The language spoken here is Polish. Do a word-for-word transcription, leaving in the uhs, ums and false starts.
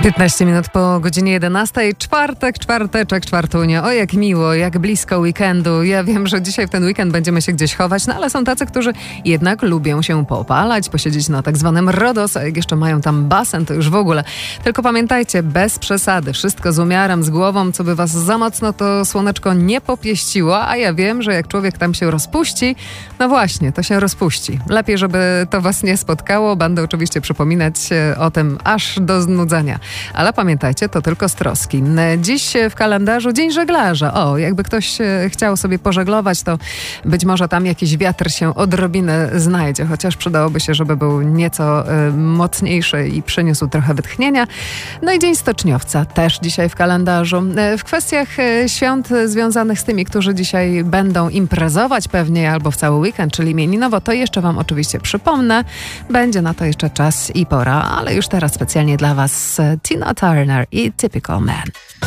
piętnaście minut po godzinie jedenastej. Czwartek, czwarteczek, czwartunia. O, jak miło, jak blisko weekendu. Ja wiem, że dzisiaj w ten weekend będziemy się gdzieś chować, no ale są tacy, którzy jednak lubią się popalać, posiedzieć na tak zwanym RODOS, a jak jeszcze mają tam basen, to już w ogóle. Tylko pamiętajcie, bez przesady, wszystko z umiarem, z głową, co by was za mocno to słoneczko nie popieściło, a ja wiem, że jak człowiek tam się rozpuści, no właśnie, to się rozpuści. Lepiej, żeby to was nie spotkało. Będę oczywiście przypominać o tym aż do znudzenia. Ale pamiętajcie, to tylko z troski. Dziś w kalendarzu Dzień Żeglarza. O, jakby ktoś chciał sobie pożeglować, to być może tam jakiś wiatr się odrobinę znajdzie, chociaż przydałoby się, żeby był nieco y, mocniejszy i przyniósł trochę wytchnienia. No i Dzień Stoczniowca też dzisiaj w kalendarzu. W kwestiach y, świąt związanych z tymi, którzy dzisiaj będą imprezować pewnie albo w cały weekend, czyli imieninowo, to jeszcze wam oczywiście przypomnę. Będzie na to jeszcze czas i pora, ale już teraz specjalnie dla was Tina Turner i Typical Man.